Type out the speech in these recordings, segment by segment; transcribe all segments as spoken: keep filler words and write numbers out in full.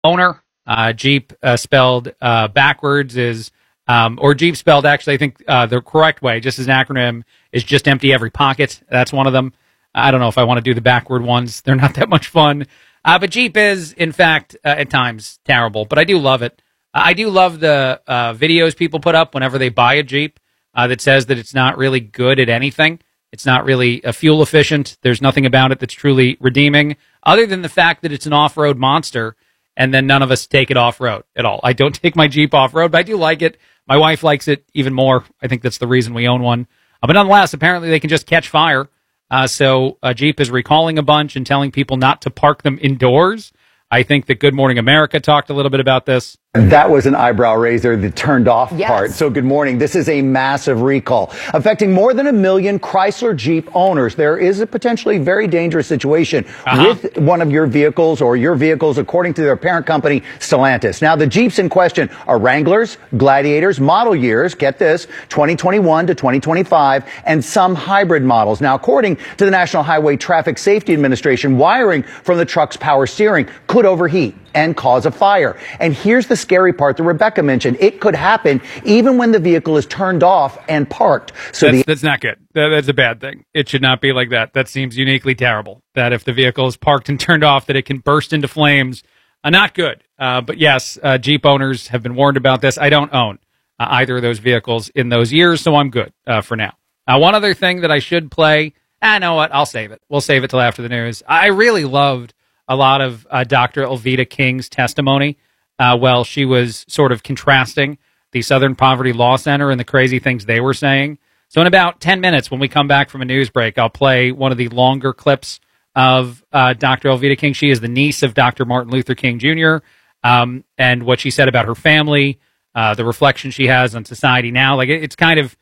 owner. Uh, Jeep uh, spelled uh, backwards is, um, or Jeep spelled actually, I think uh, the correct way, just as an acronym, is just empty every pocket. That's one of them. I don't know if I want to do the backward ones. They're not that much fun. Uh, but Jeep is, in fact, uh, at times terrible. But I do love it. Uh, I do love the uh, videos people put up whenever they buy a Jeep uh, that says that it's not really good at anything. It's not really uh, fuel efficient. There's nothing about it that's truly redeeming, other than the fact that it's an off-road monster, and then none of us take it off-road at all. I don't take my Jeep off-road, but I do like it. My wife likes it even more. I think that's the reason we own one. Uh, but nonetheless, apparently they can just catch fire. Uh, so uh, Jeep is recalling a bunch and telling people not to park them indoors. I think that Good Morning America talked a little bit about this. That was an eyebrow raiser, the turned off yes. part. So good morning. This is a massive recall affecting more than a million Chrysler Jeep owners. There is a potentially very dangerous situation uh-huh. with one of your vehicles or your vehicles, according to their parent company, Stellantis. Now, the Jeeps in question are Wranglers, Gladiators, model years, get this, twenty twenty-one to twenty twenty-five, and some hybrid models. Now, according to the National Highway Traffic Safety Administration, wiring from the truck's power steering could overheat and cause a fire. And here's the scary part that Rebecca mentioned. It could happen even when the vehicle is turned off and parked. So that's, the- that's not good. That, that's a bad thing. It should not be like that. That seems uniquely terrible. That if the vehicle is parked and turned off, that it can burst into flames. Uh, not good. Uh, but yes, uh, Jeep owners have been warned about this. I don't own uh, either of those vehicles in those years, so I'm good uh, for now. Uh, one other thing that I should play, I know what, I'll save it. We'll save it till after the news. I really loved a lot of uh, Doctor Elvita King's testimony uh, while she was sort of contrasting the Southern Poverty Law Center and the crazy things they were saying. So in about ten minutes, when we come back from a news break, I'll play one of the longer clips of uh, Doctor Elvita King. She is the niece of Doctor Martin Luther King Junior, um, and what she said about her family, uh, the reflection she has on society now. Like it, it's kind of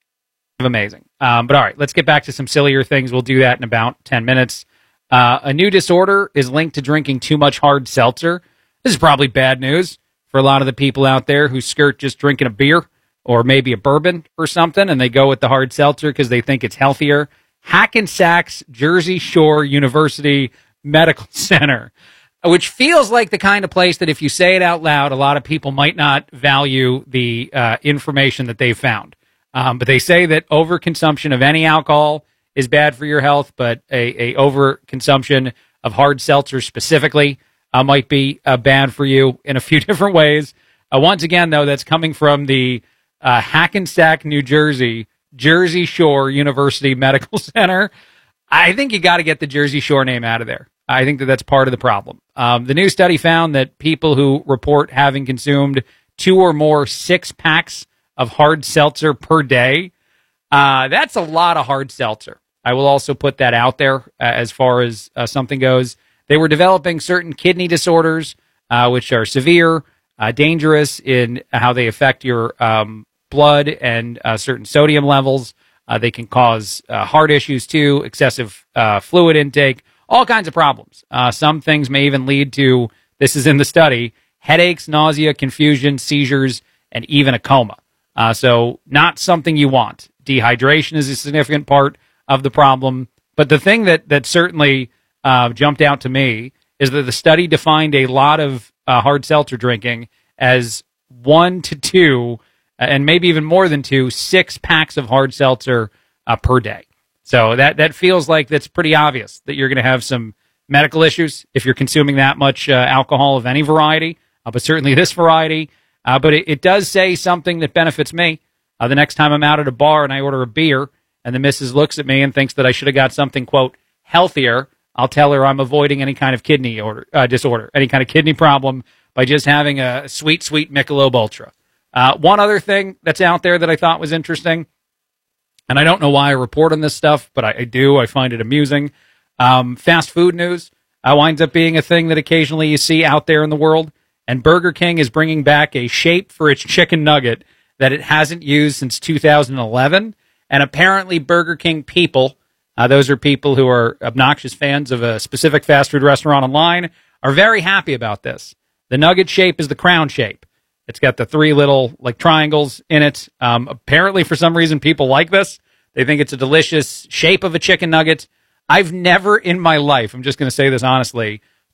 amazing. Um, but all right, let's get back to some sillier things. We'll do that in about ten minutes. Uh, a new disorder is linked to drinking too much hard seltzer. This is probably bad news for a lot of the people out there who skirt just drinking a beer or maybe a bourbon or something, and they go with the hard seltzer because they think it's healthier. Hackensack's Jersey Shore University Medical Center, which feels like the kind of place that if you say it out loud, a lot of people might not value the uh, information that they've found. Um, but they say that overconsumption of any alcohol is bad for your health, but a, a overconsumption of hard seltzer specifically uh, might be uh, bad for you in a few different ways. Uh, once again, though, that's coming from the uh, Hackensack, New Jersey, Jersey Shore University Medical Center. I think you got to get the Jersey Shore name out of there. I think that that's part of the problem. Um, the new study found that people who report having consumed two or more six packs of hard seltzer per day, uh, that's a lot of hard seltzer. I will also put that out there uh, as far as uh, something goes. They were developing certain kidney disorders, uh, which are severe, uh, dangerous in how they affect your um, blood and uh, certain sodium levels. Uh, they can cause uh, heart issues too, excessive uh, fluid intake, all kinds of problems. Uh, some things may even lead to, this is in the study, headaches, nausea, confusion, seizures, and even a coma. Uh, so not something you want. Dehydration is a significant part of the problem. But the thing that, that certainly uh, jumped out to me is that the study defined a lot of uh, hard seltzer drinking as one to two, and maybe even more than two, six packs of hard seltzer uh, per day. So that, that feels like that's pretty obvious that you're going to have some medical issues if you're consuming that much uh, alcohol of any variety, uh, but certainly this variety. Uh, but it, it does say something that benefits me. Uh, the next time I'm out at a bar and I order a beer, and the missus looks at me and thinks that I should have got something, quote, healthier, I'll tell her I'm avoiding any kind of kidney order, uh, disorder, any kind of kidney problem by just having a sweet, sweet Michelob Ultra. Uh, one other thing that's out there that I thought was interesting, and I don't know why I report on this stuff, but I, I do. I find it amusing. Um, fast food news uh, winds up being a thing that occasionally you see out there in the world, and Burger King is bringing back a shape for its chicken nugget that it hasn't used since two thousand eleven. And apparently Burger King people, uh, those are people who are obnoxious fans of a specific fast food restaurant online, are very happy about this. The nugget shape is the crown shape. It's got the three little like triangles in it. Um, apparently, for some reason, people like this. They think it's a delicious shape of a chicken nugget. I've never in my life, I'm just going to say this honestly,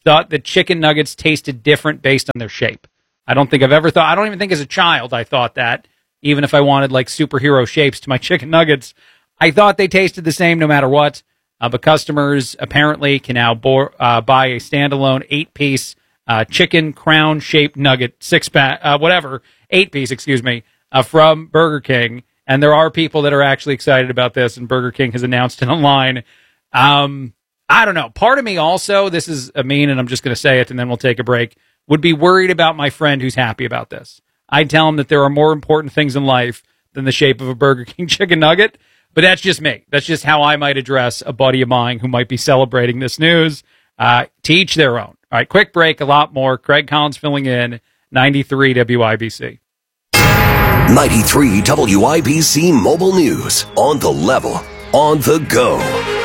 thought that chicken nuggets tasted different based on their shape. I don't think I've ever thought, I don't even think as a child I thought that, even if I wanted like superhero shapes to my chicken nuggets. I thought they tasted the same no matter what. Uh, but customers apparently can now bo- uh, buy a standalone eight-piece uh, chicken crown-shaped nugget, six-pack, uh, whatever, eight-piece, excuse me, uh, from Burger King. And there are people that are actually excited about this, and Burger King has announced it online. Um, I don't know. Part of me also, this is a mean, and I'm just going to say it, and then we'll take a break, would be worried about my friend who's happy about this. I'd tell him that there are more important things in life than the shape of a Burger King chicken nugget. But that's just me. That's just how I might address a buddy of mine who might be celebrating this news. Uh, to each their own. All right, quick break, a lot more. Craig Collins filling in, ninety-three W I B C. ninety-three W I B C Mobile News. On the level, on the go.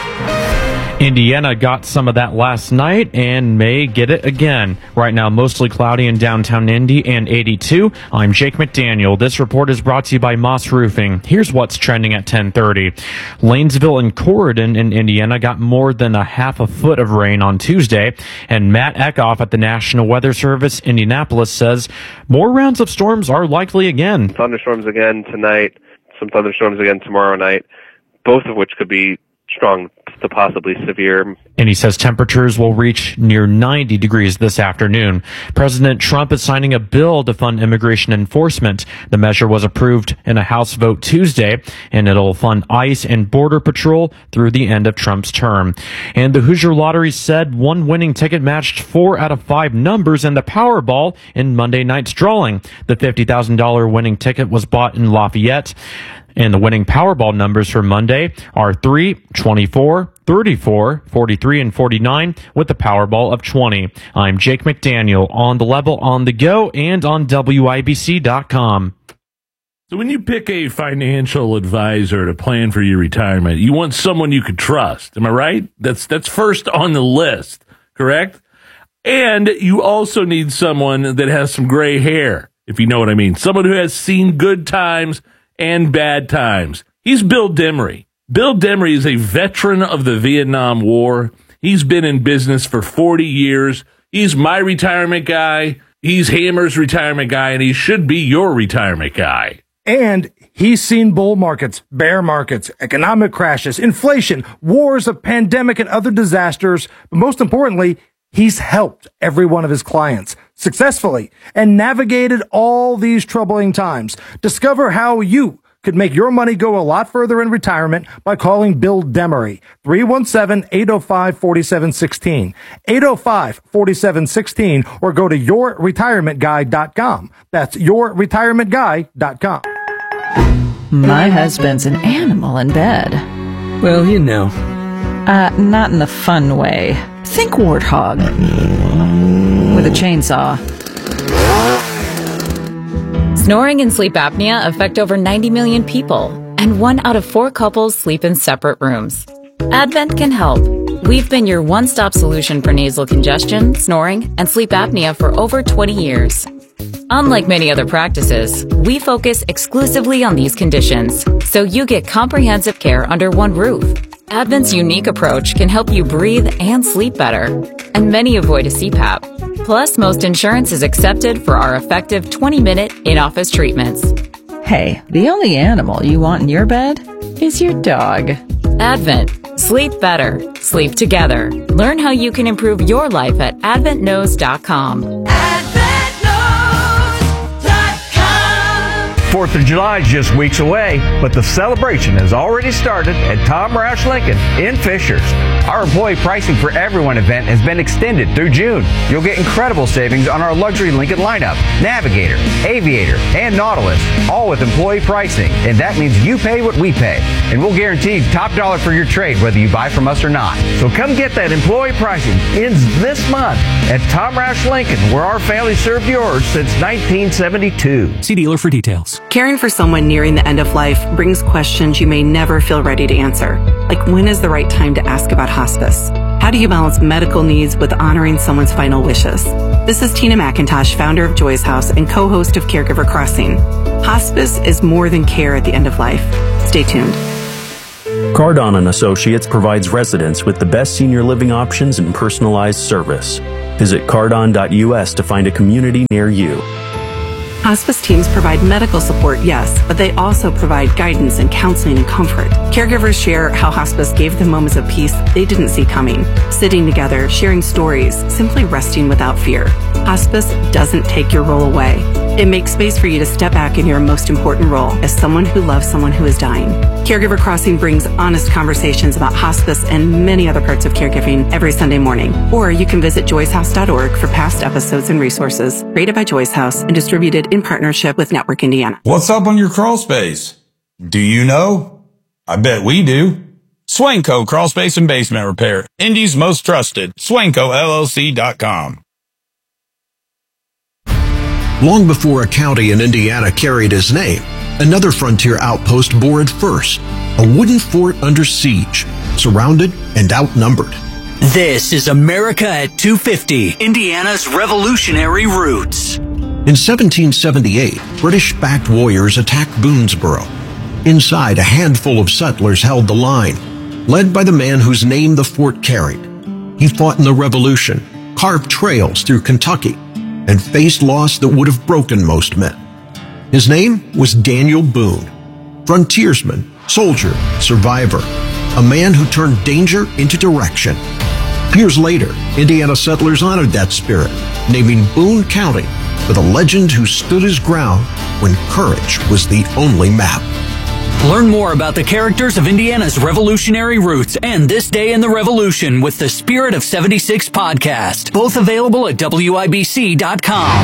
Indiana got some of that last night and may get it again. Right now, mostly cloudy in downtown Indy and eighty-two. I'm Jake McDaniel. This report is brought to you by Moss Roofing. Here's what's trending at ten thirty. Lanesville and Corridon in Indiana got more than a half a foot of rain on Tuesday. And Matt Eckhoff at the National Weather Service Indianapolis says more rounds of storms are likely again. Thunderstorms again tonight, some thunderstorms again tomorrow night, both of which could be strong to possibly severe. And he says temperatures will reach near ninety degrees this afternoon. President Trump is signing a bill to fund immigration enforcement. The measure was approved in a House vote Tuesday, and it'll fund ICE and Border Patrol through the end of Trump's term. And the Hoosier Lottery said one winning ticket matched four out of five numbers in the Powerball in Monday night's drawing. The fifty thousand dollars winning ticket was bought in Lafayette. And the winning Powerball numbers for Monday are three, twenty-four, thirty-four, forty-three, and forty-nine with the Powerball of twenty. I'm Jake McDaniel, on the level, on the go, and on W I B C dot com. So when you pick a financial advisor to plan for your retirement, you want someone you could trust. Am I right? That's that's first on the list, correct? And you also need someone that has some gray hair, if you know what I mean. Someone who has seen good times and bad times. He's Bill Demery. Bill Demery is a veteran of the Vietnam War. He's been in business for forty years. He's my retirement guy. He's Hammer's retirement guy, and he should be your retirement guy. And he's seen bull markets, bear markets, economic crashes, inflation, wars, a pandemic, and other disasters. But most importantly, he's helped every one of his clients successfully and navigated all these troubling times. Discover how you could make your money go a lot further in retirement by calling Bill Demery, three one seven, eight oh five, four seven one six, eight oh five, four seven one six, or go to your retirement guy dot com. That's your retirement guy dot com. My husband's an animal in bed. Well, you know. Uh, not in the fun way. Think warthog. With a chainsaw. Snoring and sleep apnea affect over ninety million people, and one out of four couples sleep in separate rooms. Advent can help. We've been your one-stop solution for nasal congestion, snoring, and sleep apnea for over twenty years. Unlike many other practices, we focus exclusively on these conditions, so you get comprehensive care under one roof. Advent's unique approach can help you breathe and sleep better, and many avoid a C PAP. Plus, most insurance is accepted for our effective twenty-minute in-office treatments. Hey, the only animal you want in your bed is your dog. Advent. Sleep better. Sleep together. Learn how you can improve your life at advent knows dot com. fourth of July is just weeks away, but the celebration has already started at Tom Roush Lincoln in Fishers. Our employee pricing for everyone event has been extended through June. You'll get incredible savings on our luxury Lincoln lineup, Navigator, Aviator, and Nautilus, all with employee pricing. And that means you pay what we pay. And we'll guarantee top dollar for your trade, whether you buy from us or not. So come get that employee pricing. Ends this month at Tom Roush Lincoln, where our family served yours since nineteen seventy-two. See dealer for details. Caring for someone nearing the end of life brings questions you may never feel ready to answer. Like, when is the right time to ask about hospice? How do you balance medical needs with honoring someone's final wishes? This is Tina McIntosh, founder of Joy's House and co-host of Caregiver Crossing. Hospice is more than care at the end of life. Stay tuned. Cardon and Associates provides residents with the best senior living options and personalized service. Visit cardon dot U S to find a community near you. Hospice teams provide medical support, yes, but they also provide guidance and counseling and comfort. Caregivers share how hospice gave them moments of peace they didn't see coming. Sitting together, sharing stories, simply resting without fear. Hospice doesn't take your role away. It makes space for you to step back in your most important role as someone who loves someone who is dying. Caregiver Crossing brings honest conversations about hospice and many other parts of caregiving every Sunday morning. Or you can visit joyce house dot org for past episodes and resources. Created by Joyce House and distributed in partnership with Network Indiana. What's up on your crawl space? Do you know? I bet we do. Swanko Crawl Space and Basement Repair. Indy's most trusted. Swanko L L C dot com. Long before a county in Indiana carried his name, another frontier outpost bore it first. A wooden fort under siege, surrounded and outnumbered. This is America at two fifty, Indiana's revolutionary roots. In seventeen seventy-eight, British-backed warriors attacked Boonesboro. Inside, a handful of settlers held the line, led by the man whose name the fort carried. He fought in the Revolution, carved trails through Kentucky, and faced loss that would have broken most men. His name was Daniel Boone, frontiersman, soldier, survivor, a man who turned danger into direction. Years later, Indiana settlers honored that spirit, naming Boone County for the legend who stood his ground when courage was the only map. Learn more about the characters of Indiana's revolutionary roots and This Day in the Revolution with the Spirit of seventy-six podcast. Both available at W I B C dot com.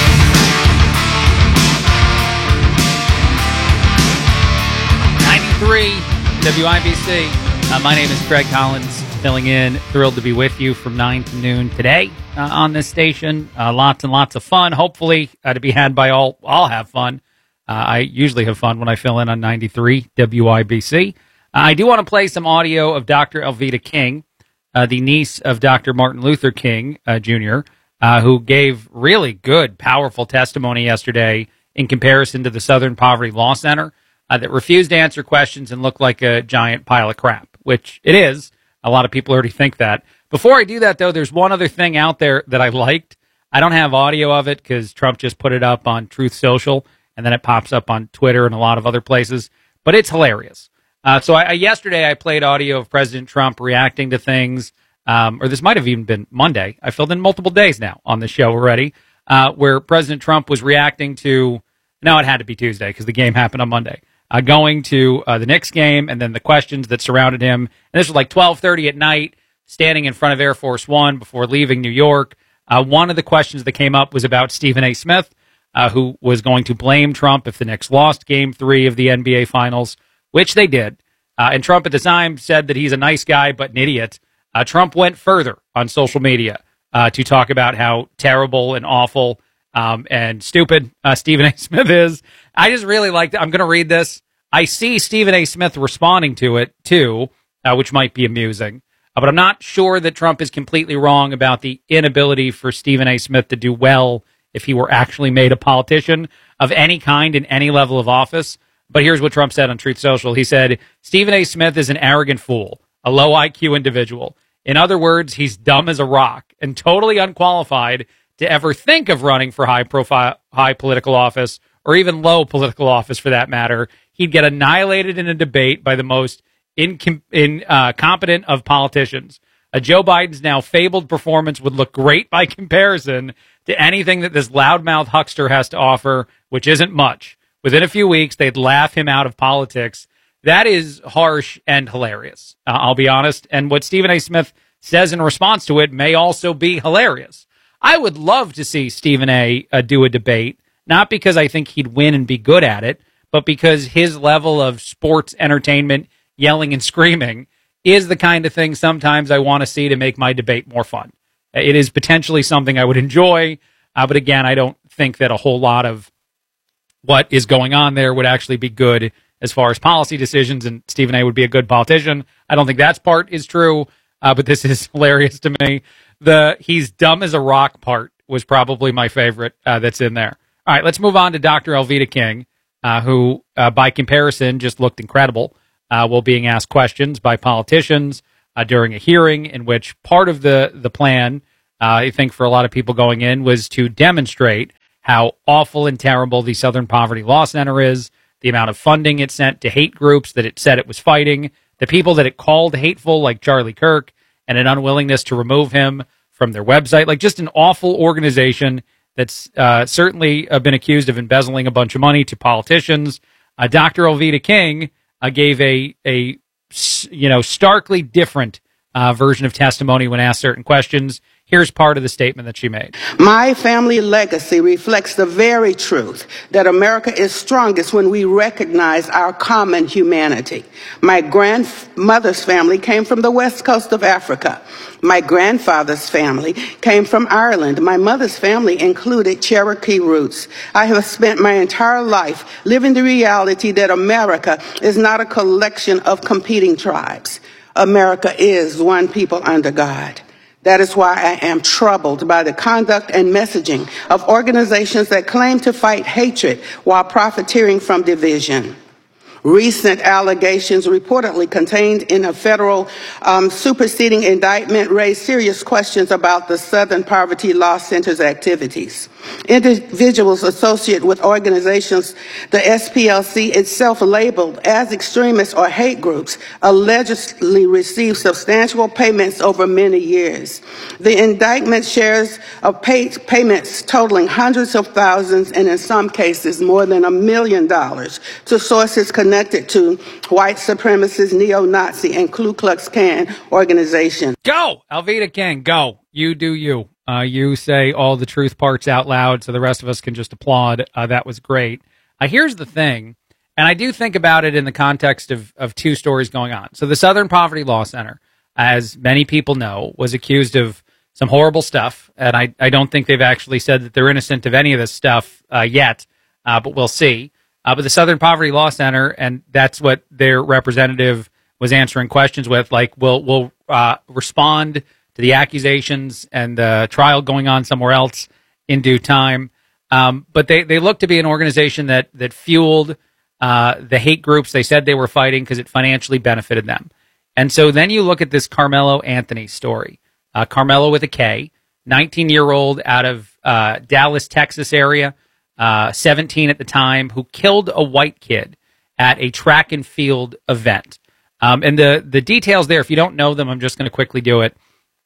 ninety-three W I B C. Uh, my name is Craig Collins, filling in. Thrilled to be with you from nine to noon today uh, on this station. Uh, lots and lots of fun, hopefully, uh, to be had by all. I'll have fun. Uh, I usually have fun when I fill in on ninety-three W I B C. Uh, I do want to play some audio of Doctor Alveda King, uh, the niece of Doctor Martin Luther King uh, Junior, uh, who gave really good, powerful testimony yesterday in comparison to the Southern Poverty Law Center uh, that refused to answer questions and looked like a giant pile of crap, which it is. A lot of people already think that. Before I do that, though, there's one other thing out there that I liked. I don't have audio of it because Trump just put it up on Truth Social, and then it pops up on Twitter and a lot of other places. But it's hilarious. Uh, so I, I, yesterday I played audio of President Trump reacting to things, um, or this might have even been Monday. I filled in multiple days now on the show already, uh, where President Trump was reacting to, no, it had to be Tuesday because the game happened on Monday, uh, going to uh, the Knicks game and then the questions that surrounded him. And this was like twelve thirty at night, standing in front of Air Force One before leaving New York. Uh, one of the questions that came up was about Stephen A. Smith, Uh, who was going to blame Trump if the Knicks lost Game three of the N B A Finals, which they did. Uh, and Trump at the time said that he's a nice guy but an idiot. Uh, Trump went further on social media uh, to talk about how terrible and awful um, and stupid uh, Stephen A. Smith is. I just really liked it. I'm going to read this. I see Stephen A. Smith responding to it, too, uh, which might be amusing. Uh, but I'm not sure that Trump is completely wrong about the inability for Stephen A. Smith to do well if he were actually made a politician of any kind in any level of office. But here's what Trump said on Truth Social. He said, Stephen A. Smith is an arrogant fool, a low I Q individual. In other words, he's dumb as a rock and totally unqualified to ever think of running for high profile, high political office, or even low political office for that matter. He'd get annihilated in a debate by the most incom- in, uh, competent of politicians. A Joe Biden's now fabled performance would look great by comparison to anything that this loudmouth huckster has to offer, which isn't much. Within a few weeks, they'd laugh him out of politics. That is harsh and hilarious, uh, I'll be honest. And what Stephen A. Smith says in response to it may also be hilarious. I would love to see Stephen A. Uh, do a debate, not because I think he'd win and be good at it, but because his level of sports entertainment, yelling and screaming, is the kind of thing sometimes I want to see to make my debate more fun. It is potentially something I would enjoy, uh, but again, I don't think that a whole lot of what is going on there would actually be good as far as policy decisions, and Stephen A. would be a good politician. I don't think that part is true, uh, but this is hilarious to me. The he's dumb as a rock part was probably my favorite uh, that's in there. All right, let's move on to Doctor Alveda King, uh, who, uh, by comparison, just looked incredible uh, while being asked questions by politicians uh, during a hearing in which part of the, the plan uh, I think for a lot of people going in, was to demonstrate how awful and terrible the Southern Poverty Law Center is, the amount of funding it sent to hate groups that it said it was fighting, the people that it called hateful, like Charlie Kirk, and an unwillingness to remove him from their website. Like, just an awful organization that's uh, certainly uh, been accused of embezzling a bunch of money to politicians. Uh, Doctor Alveda King uh, gave a, a, you know, starkly different uh, version of testimony when asked certain questions. Here's part of the statement that she made. My family legacy reflects the very truth that America is strongest when we recognize our common humanity. My grandmother's family came from the west coast of Africa. My grandfather's family came from Ireland. My mother's family included Cherokee roots. I have spent my entire life living the reality that America is not a collection of competing tribes. America is one people under God. That is why I am troubled by the conduct and messaging of organizations that claim to fight hatred while profiteering from division. Recent allegations reportedly contained in a federal um, superseding indictment raise serious questions about the Southern Poverty Law Center's activities. Individuals associated with organizations the S P L C itself labeled as extremists or hate groups allegedly received substantial payments over many years. The indictment shares of pay payments totaling hundreds of thousands and in some cases more than a million dollars to sources connected to white supremacist, neo-Nazi, and Ku Klux Klan organizations. Go! Alveda King, go. You do you. Uh, you say all the truth parts out loud so the rest of us can just applaud. Uh, that was great. Uh, here's the thing, and I do think about it in the context of, of two stories going on. So the Southern Poverty Law Center, as many people know, was accused of some horrible stuff, and I, I don't think they've actually said that they're innocent of any of this stuff uh, yet, uh, but we'll see. Uh, but the Southern Poverty Law Center, and that's what their representative was answering questions with, like, we'll, we'll uh, respond to the accusations and the trial going on somewhere else in due time. Um, but they, they look to be an organization that, that fueled uh, the hate groups they said they were fighting because it financially benefited them. And so then you look at this Carmelo Anthony story. Uh, Carmelo with a K, nineteen-year-old out of uh, Dallas, Texas area, uh, seventeen at the time, who killed a white kid at a track and field event. Um, and the, the details there, if you don't know them, I'm just going to quickly do it.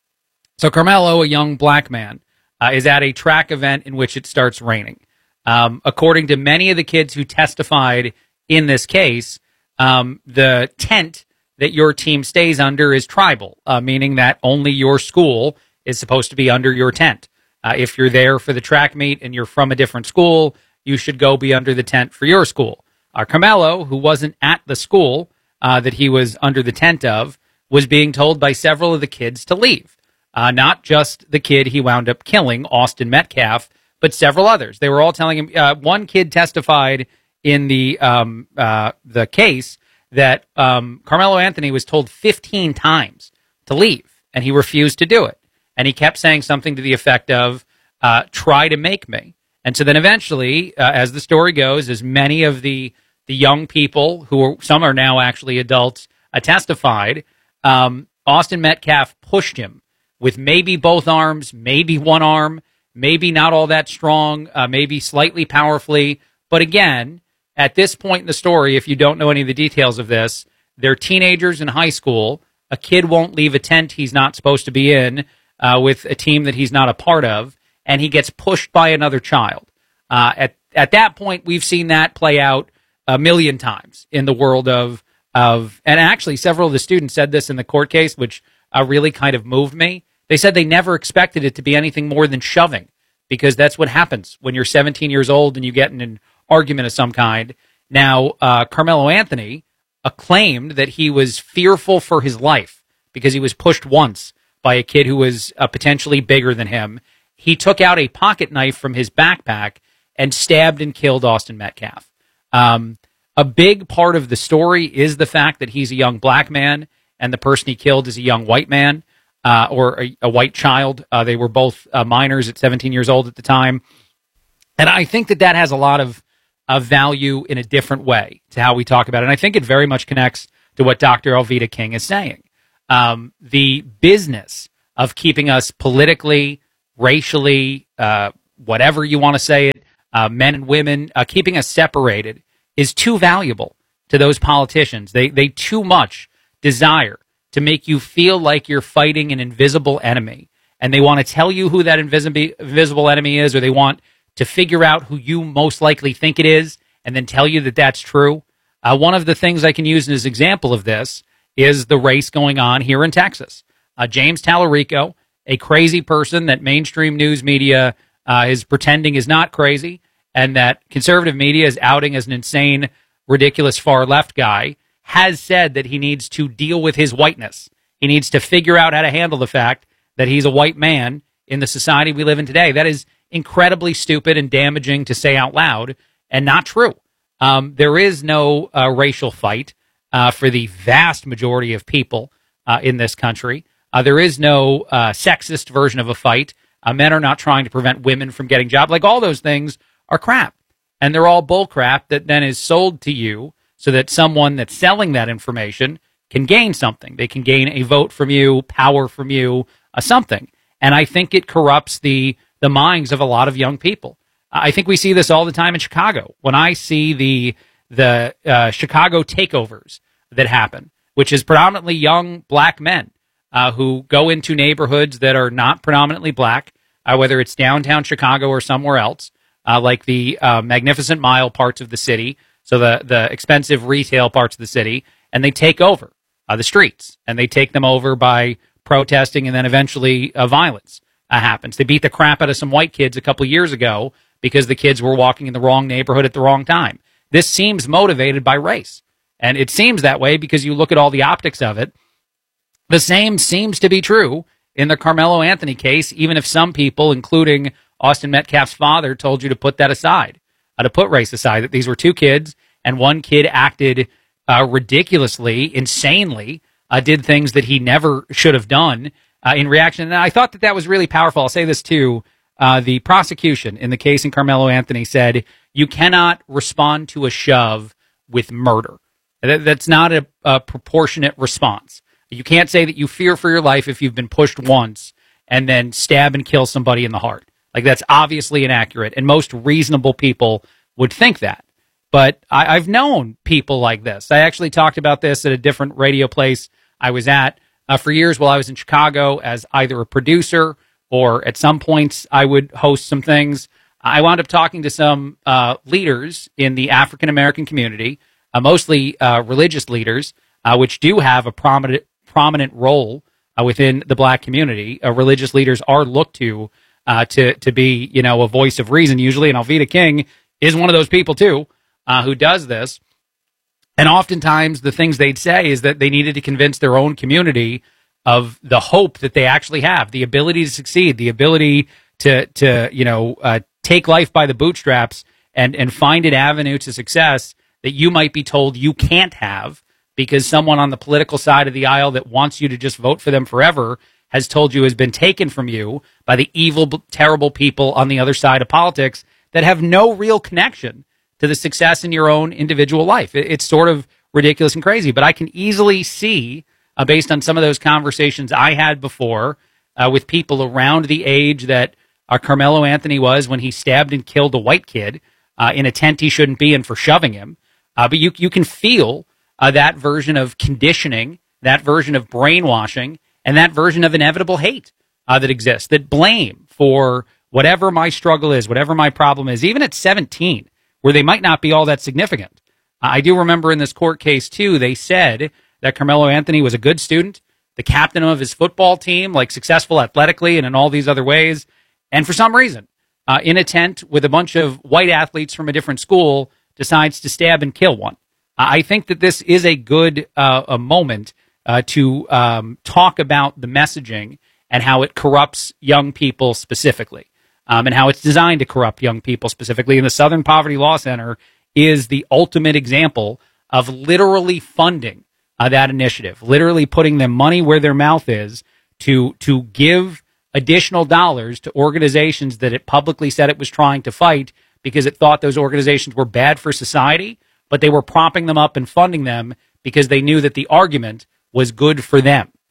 So Carmelo, a young black man, uh, is at a track event in which it starts raining. Um, according to many of the kids who testified in this case, um, the tent that your team stays under is tribal, uh, meaning that only your school is supposed to be under your tent. Uh, if you're there for the track meet and you're from a different school, you should go be under the tent for your school. Uh, Carmelo, who wasn't at the school uh, that he was under the tent of, was being told by several of the kids to leave. Uh, not just the kid he wound up killing, Austin Metcalf, but several others. They were all telling him. Uh, one kid testified in the um, uh, the case that um, Carmelo Anthony was told fifteen times to leave, and he refused to do it. And he kept saying something to the effect of, uh, try to make me. And so then eventually, uh, as the story goes, as many of the, the young people, who are, some are now actually adults, uh, testified, um, Austin Metcalf pushed him with maybe both arms, maybe one arm, maybe not all that strong, uh, maybe slightly powerfully. But again, at this point in the story, if you don't know any of the details of this, they're teenagers in high school. A kid won't leave a tent he's not supposed to be in uh, with a team that he's not a part of, and he gets pushed by another child. Uh, at at that point, we've seen that play out a million times in the world of, of and actually several of the students said this in the court case, which uh, really kind of moved me. They said they never expected it to be anything more than shoving, because that's what happens when you're seventeen years old and you get in an argument of some kind. Now, uh, Carmelo Anthony uh, claimed that he was fearful for his life because he was pushed once by a kid who was uh, potentially bigger than him. He took out a pocket knife from his backpack and stabbed and killed Austin Metcalf. Um, a big part of the story is the fact that he's a young black man and the person he killed is a young white man. Uh, or a, a white child. Uh, they were both uh, minors at seventeen years old at the time. And I think that that has a lot of, of value in a different way to how we talk about it. And I think it very much connects to what Doctor Alveda King is saying. Um, the business of keeping us politically racially, uh, whatever you want to say it, uh, men and women, uh, keeping us separated is too valuable to those politicians. They they too much desire to make you feel like you're fighting an invisible enemy, and they want to tell you who that invisible invisible enemy is, or they want to figure out who you most likely think it is, and then tell you that that's true. Uh, one of the things I can use as an example of this is the race going on here in Texas. Uh, James Tallarico, a crazy person that mainstream news media uh, is pretending is not crazy, and that conservative media is outing as an insane, ridiculous far-left guy, has said that he needs to deal with his whiteness. He needs to figure out how to handle the fact that he's a white man in the society we live in today. That is incredibly stupid and damaging to say out loud, and not true. Um, there is no uh, racial fight uh, for the vast majority of people uh, in this country. Uh, there is no uh, sexist version of a fight. Uh, men are not trying to prevent women from getting jobs. Like, all those things are crap. And they're all bull crap that then is sold to you so that someone that's selling that information can gain something. They can gain a vote from you, power from you, uh, something. And I think it corrupts the the minds of a lot of young people. I think we see this all the time in Chicago. When I see the the uh, Chicago takeovers that happen, which is predominantly young black men uh, who go into neighborhoods that are not predominantly black, uh, whether it's downtown Chicago or somewhere else, uh, like the uh, Magnificent Mile parts of the city, so the, the expensive retail parts of the city, and they take over uh, the streets, and they take them over by protesting, and then eventually uh, violence uh, happens. They beat the crap out of some white kids a couple years ago because the kids were walking in the wrong neighborhood at the wrong time. This seems motivated by race, and it seems that way because you look at all the optics of it. The same seems to be true in the Carmelo Anthony case, even if some people, including Austin Metcalf's father, told you to put that aside, uh, to put race aside, that these were two kids, and one kid acted uh, ridiculously, insanely, uh, did things that he never should have done uh, in reaction. And I thought that that was really powerful. I'll say this too. Uh, the prosecution in the case in Carmelo Anthony said, you cannot respond to a shove with murder. That, that's not a, a proportionate response. You can't say that you fear for your life if you've been pushed once and then stab and kill somebody in the heart. Like, that's obviously inaccurate, and most reasonable people would think that. But I, I've known people like this. I actually talked about this at a different radio place I was at uh, for years while I was in Chicago as either a producer or at some points I would host some things. I wound up talking to some uh, leaders in the African-American community, uh, mostly uh, religious leaders, uh, which do have a prominent prominent role uh, within the black community. Uh, religious leaders are looked to uh, to to be, you know, a voice of reason usually, and Alveda King is one of those people too uh, who does this. And oftentimes the things they'd say is that they needed to convince their own community of the hope that they actually have, the ability to succeed, the ability to to you know uh, take life by the bootstraps and and find an avenue to success that you might be told you can't have because someone on the political side of the aisle that wants you to just vote for them forever has told you has been taken from you by the evil, terrible people on the other side of politics that have no real connection to the success in your own individual life. It, it's sort of ridiculous and crazy, but I can easily see, uh, based on some of those conversations I had before uh, with people around the age that uh, Carmelo Anthony was when he stabbed and killed a white kid uh, in a tent he shouldn't be in for shoving him. Uh, but you you can feel uh, that version of conditioning, that version of brainwashing, and that version of inevitable hate uh, that exists, that blame for whatever my struggle is, whatever my problem is, even at seventeen, where they might not be all that significant. Uh, I do remember in this court case, too, they said that Carmelo Anthony was a good student, the captain of his football team, like successful athletically and in all these other ways. And for some reason, uh, in a tent with a bunch of white athletes from a different school, decides to stab and kill one. Uh, I think that this is a good uh, a moment uh, to um, talk about the messaging and how it corrupts young people specifically, um, and how it's designed to corrupt young people specifically. And the Southern Poverty Law Center is the ultimate example of literally funding uh, that initiative, literally putting their money where their mouth is to to give additional dollars to organizations that it publicly said it was trying to fight because it thought those organizations were bad for society, but they were propping them up and funding them because they knew that the argument was good for them.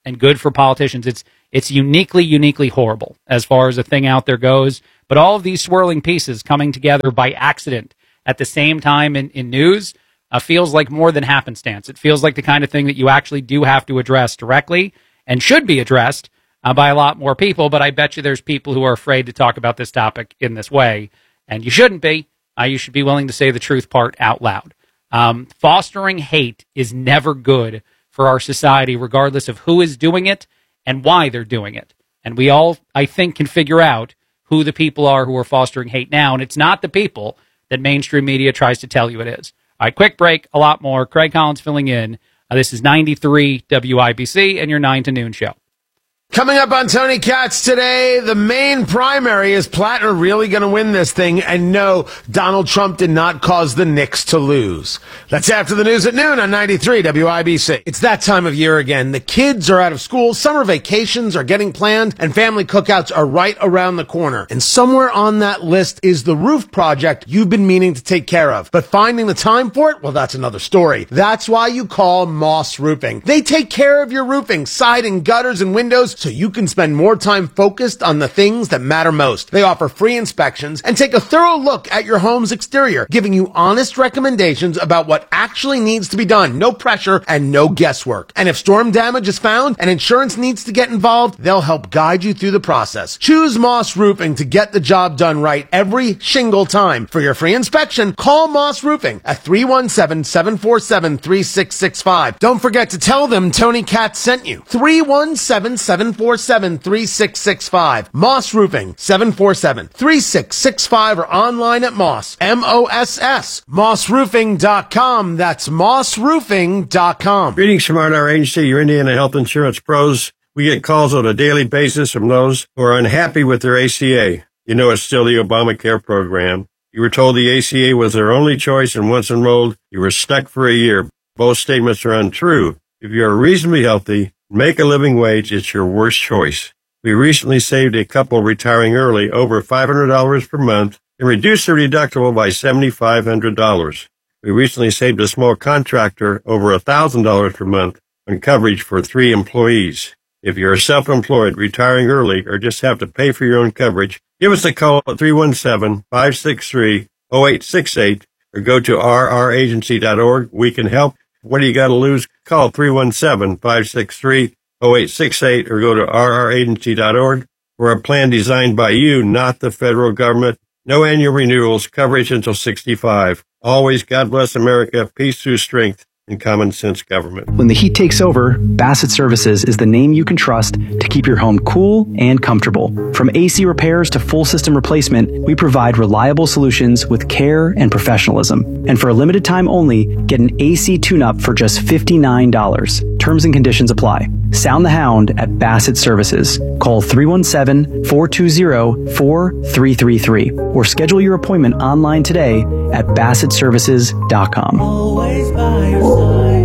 and good for politicians. It's it's uniquely, uniquely horrible as far as a thing out there goes. But all of these swirling pieces coming together by accident at the same time in, in news uh, feels like more than happenstance. It feels like the kind of thing that you actually do have to address directly and should be addressed uh, by a lot more people. But I bet you there's people who are afraid to talk about this topic in this way. And you shouldn't be. Uh, you should be willing to say the truth part out loud. Um, fostering hate is never good for our society, regardless of who is doing it and why they're doing it. And we all, I think, can figure out who the people are who are fostering hate now. And it's not the people that mainstream media tries to tell you it is. All right, quick break, a lot more. Craig Collins filling in. Uh, this is ninety-three W I B C and your nine to noon show. Coming up on Tony Katz today, the main primary. Is Plattner really going to win this thing? And no, Donald Trump did not cause the Knicks to lose. That's after the news at noon on ninety-three W I B C. It's that time of year again. The kids are out of school, summer vacations are getting planned, and family cookouts are right around the corner. And somewhere on that list is the roof project you've been meaning to take care of. But finding the time for it, well, that's another story. That's why you call Moss Roofing. They take care of your roofing, siding, gutters, and windows, so you can spend more time focused on the things that matter most. They offer free inspections and take a thorough look at your home's exterior, giving you honest recommendations about what actually needs to be done. No pressure and no guesswork. And if storm damage is found and insurance needs to get involved, they'll help guide you through the process. Choose Moss Roofing to get the job done right every shingle time. For your free inspection, call Moss Roofing at three one seven, seven four seven, three six six five. Don't forget to tell them Tony Katz sent you. three one seven, seven four seven, three six six five. Moss Roofing, seven four seven, three six six five, or online at Moss, M O S S, moss roofing dot com. That's moss roofing dot com. Greetings from our agency, your Indiana Health Insurance Pros. We get calls on a daily basis from those who are unhappy with their A C A. You know it's still the Obamacare program. You were told the A C A was their only choice, and once enrolled, you were stuck for a year. Both statements are untrue. If you are reasonably healthy, make a living wage, it's your worst choice. We recently saved a couple retiring early over five hundred dollars per month and reduced their deductible by seven thousand five hundred dollars. We recently saved a small contractor over one thousand dollars per month on coverage for three employees. If you're self-employed, retiring early, or just have to pay for your own coverage, give us a call at three one seven, five six three, zero eight six eight or go to r r agency dot org. We can help. What do you got to lose? Call three one seven, five six three, zero eight six eight or go to r r agency dot org. We're a plan designed by you, not the federal government. No annual renewals, coverage until sixty-five. Always God bless America, peace through strength, and common sense government. When the heat takes over, Bassett Services is the name you can trust to keep your home cool and comfortable. From A C repairs to full system replacement, we provide reliable solutions with care and professionalism. And for a limited time only, get an A C tune-up for just fifty-nine dollars. Terms and conditions apply. Sound the hound at Bassett Services. Call three one seven, four two zero, four three three three or schedule your appointment online today at bassett services dot com. Always by your side.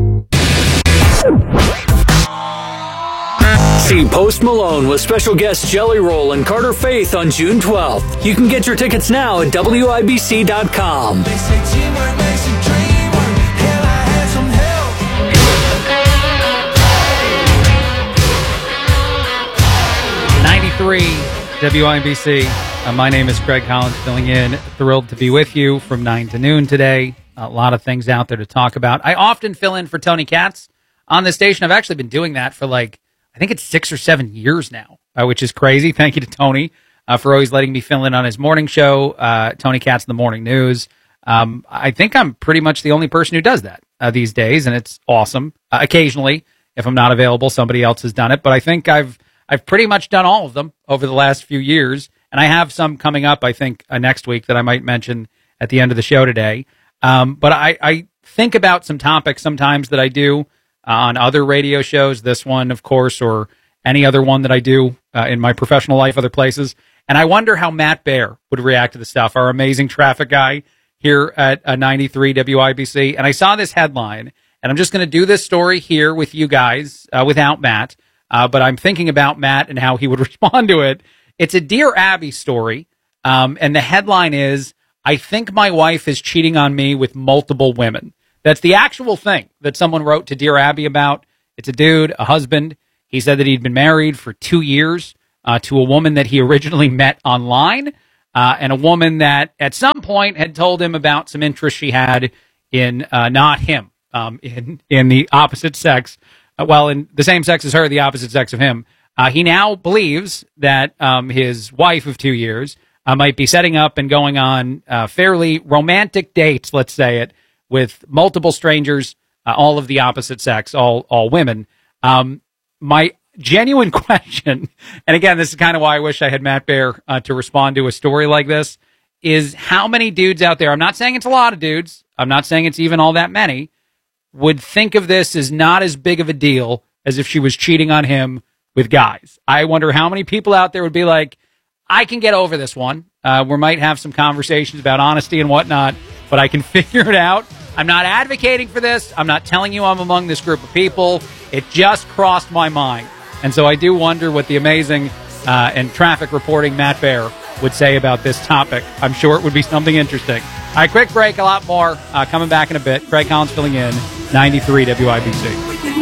See Post Malone with special guests Jelly Roll and Carter Faith on June twelfth. You can get your tickets now at W I B C dot com. They say teamwork makes the dream work. Hell, I had some help. ninety-three W I B C. Uh, my name is Craig Collins, filling in. Thrilled to be with you from nine to noon today. A lot of things out there to talk about. I often fill in for Tony Katz on this station. I've actually been doing that for like, I think it's six or seven years now, uh, which is crazy. Thank you to Tony uh, for always letting me fill in on his morning show, uh, Tony Katz in the Morning News. Um, I think I'm pretty much the only person who does that uh, these days, and it's awesome. Uh, occasionally, if I'm not available, somebody else has done it, but I think I've I've pretty much done all of them over the last few years, and I have some coming up, I think, uh, next week that I might mention at the end of the show today. Um, but I, I think about some topics sometimes that I do on other radio shows, this one, of course, or any other one that I do uh, in my professional life, other places. And I wonder how Matt Baer would react to the stuff, our amazing traffic guy here at uh, ninety-three W I B C. And I saw this headline, and I'm just going to do this story here with you guys uh, without Matt. Uh, but I'm thinking about Matt and how he would respond to it. It's a Dear Abby story, um, and the headline is, I think my wife is cheating on me with multiple women. That's the actual thing that someone wrote to Dear Abby about. It's It's a dude, a husband. He said that he'd been married for two years uh, to a woman that he originally met online, uh, and a woman that at some point had told him about some interest she had in uh, not him, um, in in the opposite sex. Uh, well, in the same sex as her, the opposite sex of him. Uh, he now believes that um, his wife of two years uh, might be setting up and going on uh, fairly romantic dates, let's say it, with multiple strangers, uh, all of the opposite sex, all all women. Um, my genuine question, and again, this is kind of why I wish I had Matt Bear uh, to respond to a story like this, is how many dudes out there, I'm not saying it's a lot of dudes, I'm not saying it's even all that many, would think of this as not as big of a deal as if she was cheating on him with guys. I wonder how many people out there would be like, I can get over this one. Uh, we might have some conversations about honesty and whatnot, but I can figure it out. I'm not advocating for this. I'm not telling you I'm among this group of people. It just crossed my mind. And so I do wonder what the amazing uh, and traffic reporting Matt Bear would say about this topic. I'm sure it would be something interesting. All right, quick break, a lot more. Uh, coming back in a bit. Craig Collins filling in, ninety-three W I B C.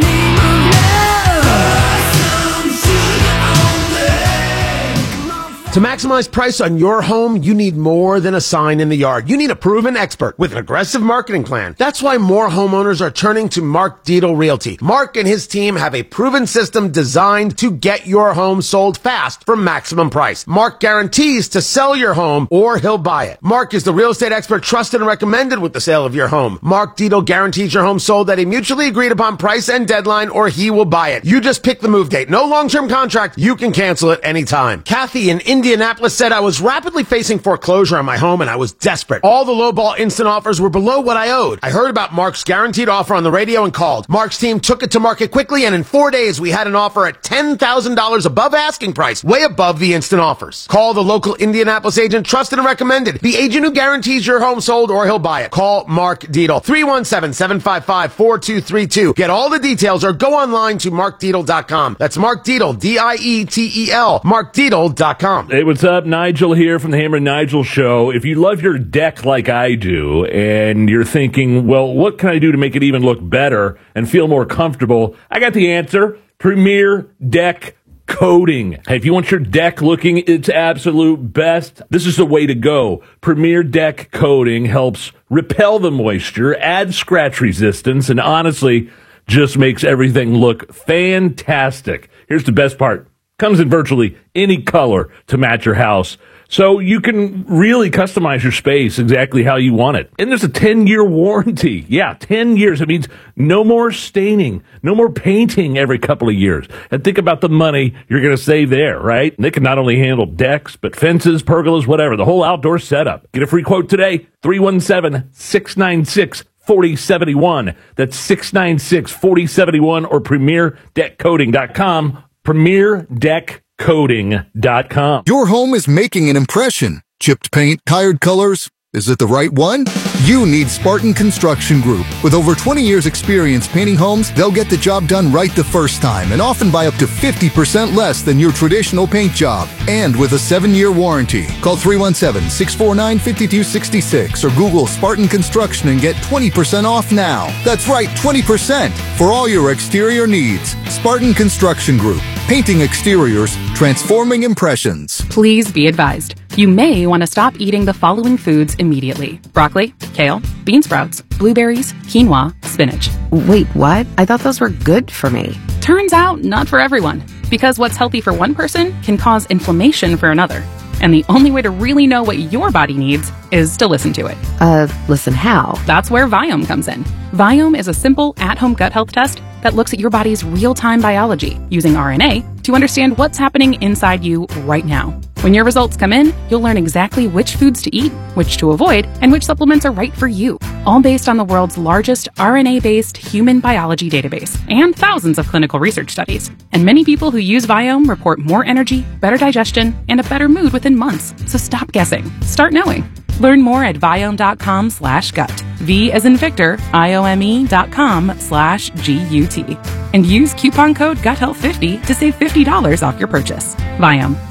To maximize price on your home, you need more than a sign in the yard. You need a proven expert with an aggressive marketing plan. That's why more homeowners are turning to Mark Dietel Realty. Mark and his team have a proven system designed to get your home sold fast for maximum price. Mark guarantees to sell your home or he'll buy it. Mark is the real estate expert trusted and recommended with the sale of your home. Mark Dietel guarantees your home sold at a mutually agreed upon price and deadline or he will buy it. You just pick the move date. No long-term contract. You can cancel it anytime. Kathy in Indianapolis said, I was rapidly facing foreclosure on my home and I was desperate. All the lowball instant offers were below what I owed. I heard about Mark's guaranteed offer on the radio and called. Mark's team took it to market quickly and in four days we had an offer at ten thousand dollars above asking price, way above the instant offers. Call the local Indianapolis agent, trusted and recommended. The agent who guarantees your home sold or he'll buy it. Call Mark Dietel, three one seven, seven five five, four two three two. Get all the details or go online to mark dietel dot com. That's Mark Dietel, D I E T E L, mark dietel dot com. Hey, what's up? Nigel here from the Hammer and Nigel Show. If you love your deck like I do, and you're thinking, well, what can I do to make it even look better and feel more comfortable? I got the answer. Premier Deck Coating. Hey, if you want your deck looking its absolute best, this is the way to go. Premier Deck Coating helps repel the moisture, add scratch resistance, and honestly, just makes everything look fantastic. Here's the best part. Comes in virtually any color to match your house. So you can really customize your space exactly how you want it. And there's a ten-year warranty. Yeah, ten years. It means no more staining, no more painting every couple of years. And think about the money you're going to save there, right? And they can not only handle decks, but fences, pergolas, whatever, the whole outdoor setup. Get a free quote today, three one seven, six nine six, four oh seven one. That's six nine six, four oh seven one or premier deck coating dot com. premier deck coating dot com. Your home is making an impression. Chipped paint, tired colors. Is it the right one? You need Spartan Construction Group. With over twenty years experience painting homes, they'll get the job done right the first time and often by up to fifty percent less than your traditional paint job. And with a seven-year warranty. Call three one seven, six four nine, five two six six or Google Spartan Construction and get twenty percent off now. That's right, twenty percent for all your exterior needs. Spartan Construction Group. Painting exteriors, transforming impressions. Please be advised. You may want to stop eating the following foods immediately. Broccoli, kale, bean sprouts, blueberries, quinoa, spinach. Wait, what? I thought those were good for me. Turns out, not for everyone. Because what's healthy for one person can cause inflammation for another. And the only way to really know what your body needs is to listen to it. Uh, listen how? That's where Viome comes in. Viome is a simple, at-home gut health test that looks at your body's real-time biology using R N A to understand what's happening inside you right now. When your results come in, you'll learn exactly which foods to eat, which to avoid, and which supplements are right for you. All based on the world's largest R N A-based human biology database and thousands of clinical research studies. And many people who use Viome report more energy, better digestion, and a better mood within months. So stop guessing. Start knowing. Learn more at Viome.com slash gut. V as in Victor, I-O-M-E dot com slash G-U-T. And use coupon code Gut Health fifty to save fifty dollars off your purchase. Viome.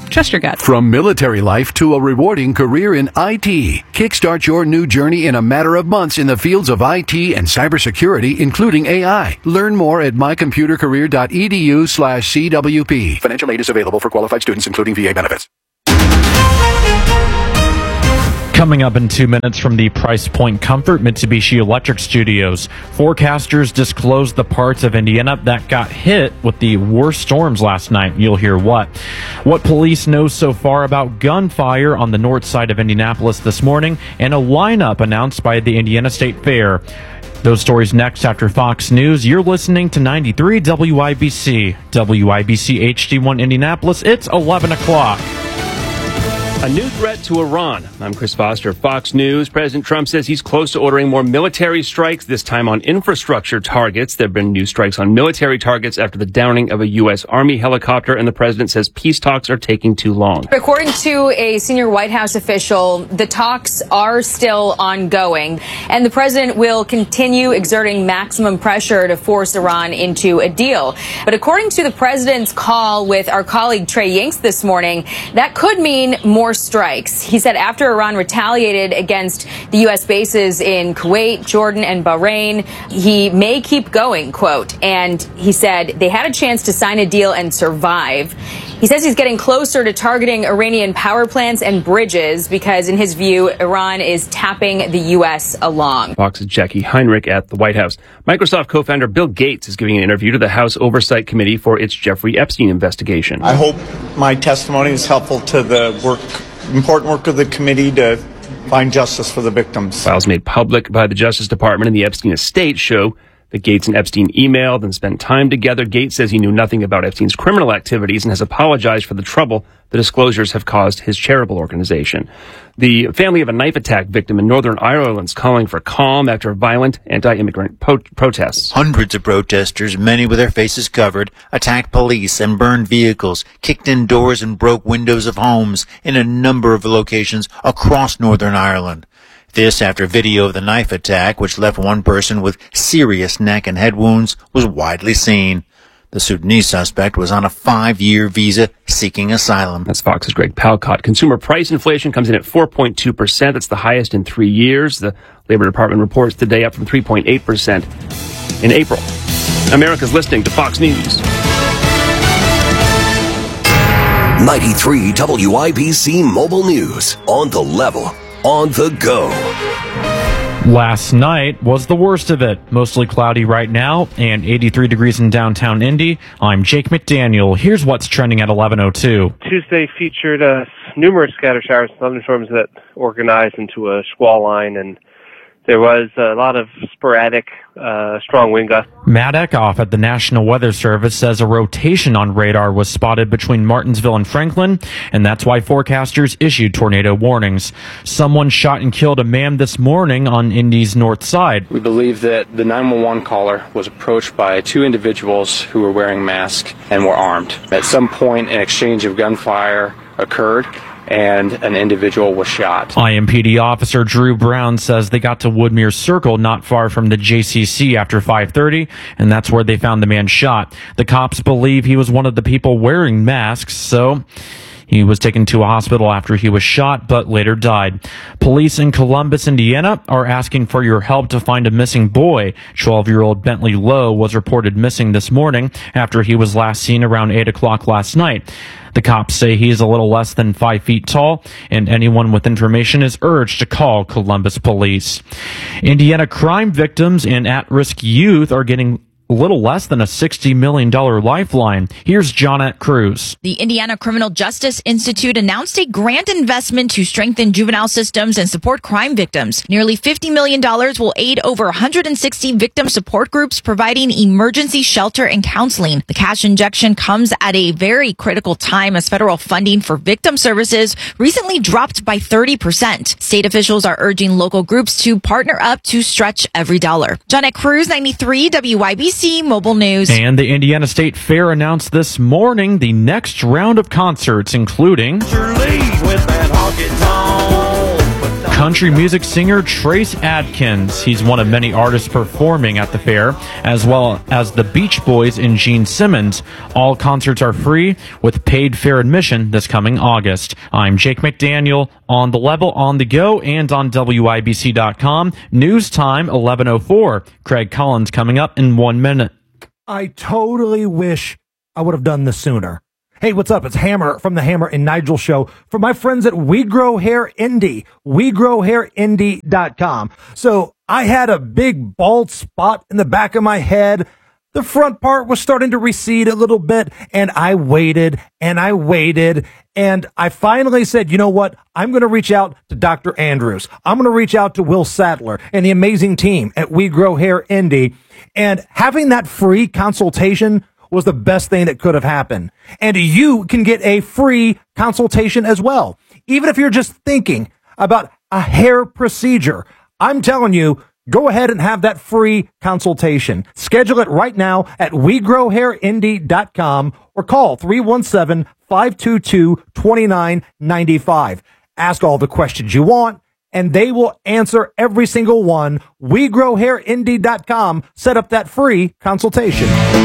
Trust your gut. From military life to a rewarding career in I T, kickstart your new journey in a matter of months in the fields of I T and cybersecurity, including A I. Learn more at mycomputercareer.edu slash CWP. Financial aid is available for qualified students, including V A benefits. Coming up in two minutes from the Price Point Comfort Mitsubishi Electric Studios, forecasters disclosed the parts of Indiana that got hit with the worst storms last night. You'll hear what. What police know so far about gunfire on the north side of Indianapolis this morning, and a lineup announced by the Indiana State Fair. Those stories next after Fox News. You're listening to ninety-three W I B C. W I B C H D one Indianapolis. It's eleven o'clock. A new threat to Iran. I'm Chris Foster, Fox News. President Trump says he's close to ordering more military strikes, this time on infrastructure targets. There have been new strikes on military targets after the downing of a U S. Army helicopter, and the president says peace talks are taking too long. According to a senior White House official, the talks are still ongoing, and the president will continue exerting maximum pressure to force Iran into a deal. But according to the president's call with our colleague Trey Yanks this morning, that could mean more strikes. He said after Iran retaliated against the U S bases in Kuwait, Jordan, and Bahrain, he may keep going, quote. And he said they had a chance to sign a deal and survive. He says he's getting closer to targeting Iranian power plants and bridges because, in his view, Iran is tapping the U S along. Fox's Jackie Heinrich at the White House. Microsoft co-founder Bill Gates is giving an interview to the House Oversight Committee for its Jeffrey Epstein investigation. I hope my testimony is helpful to the work, important work of the committee to find justice for the victims. Files made public by the Justice Department and the Epstein estate show that Gates and Epstein emailed and spent time together. Gates says he knew nothing about Epstein's criminal activities and has apologized for the trouble the disclosures have caused his charitable organization. The family of a knife attack victim in Northern Ireland is calling for calm after violent anti-immigrant po- protests. Hundreds of protesters, many with their faces covered, attacked police and burned vehicles, kicked in doors and broke windows of homes in a number of locations across Northern Ireland. This after video of the knife attack, which left one person with serious neck and head wounds, was widely seen. The Sudanese suspect was on a five-year visa seeking asylum. That's Fox's Greg Palcott. Consumer price inflation comes in at four point two percent. That's the highest in three years. The Labor Department reports today up from three point eight percent in April. America's listening to Fox News. ninety-three W I B C Mobile News. On the level. On the go. Last night was the worst of it. Mostly cloudy right now and eighty-three degrees in downtown Indy. I'm Jake McDaniel. Here's what's trending at eleven oh two. Tuesday featured uh, numerous scattered showers and thunderstorms that organized into a squall line, and there was a lot of sporadic, uh, strong wind gusts. Matt Eckhoff at the National Weather Service says a rotation on radar was spotted between Martinsville and Franklin, and that's why forecasters issued tornado warnings. Someone shot and killed a man this morning on Indy's north side. We believe that the nine one one caller was approached by two individuals who were wearing masks and were armed. At some point, an exchange of gunfire occurred, and an individual was shot. I M P D officer Drew Brown says they got to Woodmere Circle not far from the J C C after five thirty, and that's where they found the man shot. The cops believe he was one of the people wearing masks, so he was taken to a hospital after he was shot, but later died. Police in Columbus, Indiana are asking for your help to find a missing boy. twelve-year-old Bentley Lowe was reported missing this morning after he was last seen around eight o'clock last night. The cops say he is a little less than five feet tall, and anyone with information is urged to call Columbus Police. Indiana crime victims and at-risk youth are getting a little less than a sixty million dollars lifeline. Here's Jonette Cruz. The Indiana Criminal Justice Institute announced a grant investment to strengthen juvenile systems and support crime victims. Nearly fifty million dollars will aid over one hundred sixty victim support groups providing emergency shelter and counseling. The cash injection comes at a very critical time as federal funding for victim services recently dropped by thirty percent. State officials are urging local groups to partner up to stretch every dollar. Jonette Cruz, ninety-three W I B C Mobile News. And the Indiana State Fair announced this morning the next round of concerts, including country music singer Trace Adkins. He's one of many artists performing at the fair, as well as the Beach Boys and Gene Simmons. All concerts are free with paid fair admission this coming August. I'm Jake McDaniel on The Level, on the go, and on W I B C dot com. News time, eleven oh four. Craig Collins coming up in one minute. I totally wish I would have done this sooner. Hey, what's up? It's Hammer from the Hammer and Nigel Show for my friends at We Grow Hair Indie, we grow hair indie dot com. So I had a big bald spot in the back of my head. The front part was starting to recede a little bit, and I waited and I waited, and I finally said, you know what? I'm going to reach out to Doctor Andrews. I'm going to reach out to Will Sadler and the amazing team at We Grow Hair Indie, and having that free consultation was the best thing that could have happened. And you can get a free consultation as well. Even if you're just thinking about a hair procedure, I'm telling you, go ahead and have that free consultation. Schedule it right now at we grow hair indie dot com or call three one seven, five two two, two nine nine five. Ask all the questions you want, and they will answer every single one. we grow hair indie dot com. Set up that free consultation.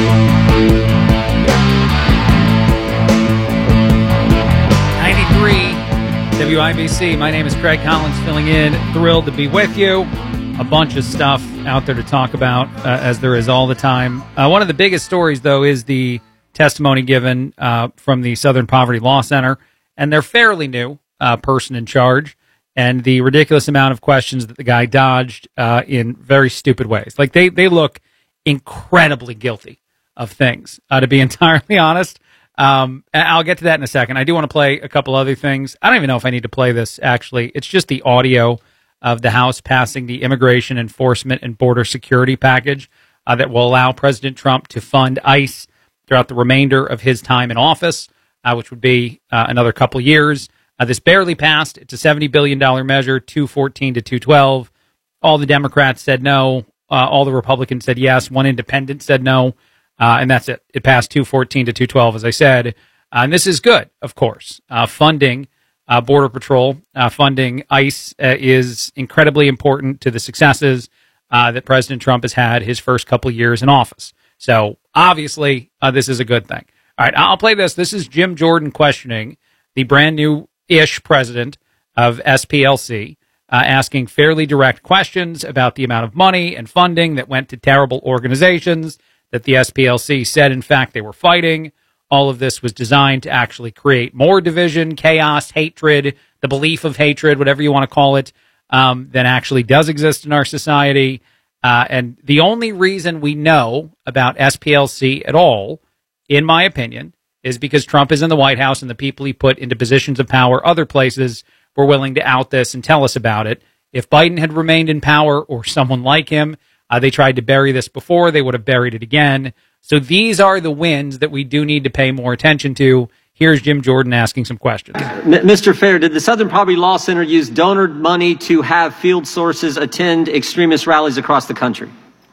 ninety-three W I B C. My name is Craig Collins, filling in. Thrilled to be with you. A bunch of stuff out there to talk about, uh, as there is all the time. Uh, one of the biggest stories, though, is the testimony given uh, from the Southern Poverty Law Center, and their fairly new uh, person in charge, and the ridiculous amount of questions that the guy dodged uh, in very stupid ways. Like, they, they look incredibly guilty of things, uh, to be entirely honest. Um, I'll get to that in a second. I do want to play a couple other things. I don't even know if I need to play this, actually. It's just the audio of the House passing the Immigration Enforcement and Border Security Package uh, that will allow President Trump to fund ICE throughout the remainder of his time in office, uh, which would be uh, another couple years. Uh, this barely passed. It's a seventy billion dollars measure, two fourteen to two twelve. All the Democrats said no. Uh, all the Republicans said yes. One independent said no. Uh, and that's it. It passed two fourteen to two twelve, as I said. Uh, and this is good, of course. Uh, funding uh, Border Patrol, uh, funding ICE uh, is incredibly important to the successes uh, that President Trump has had his first couple of years in office. So, obviously, uh, this is a good thing. All right, I'll play this. This is Jim Jordan questioning the brand new-ish president of S P L C, uh, asking fairly direct questions about the amount of money and funding that went to terrible organizations that the S P L C said, in fact, they were fighting. All of this was designed to actually create more division, chaos, hatred, the belief of hatred, whatever you want to call it, um, than actually does exist in our society. Uh, and the only reason we know about S P L C at all, in my opinion, is because Trump is in the White House and the people he put into positions of power other places were willing to out this and tell us about it. If Biden had remained in power, or someone like him, Uh, they tried to bury this before. They would have buried it again. So these are the wins that we do need to pay more attention to. Here's Jim Jordan asking some questions. M- Mister Fair, did the Southern Poverty Law Center use donor money to have field sources attend extremist rallies across the country?